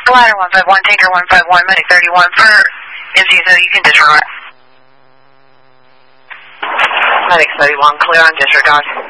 Ladder 151, Tinker 151, Medic 31 for empty, so you can disregard. Medic 31, clear on disregard.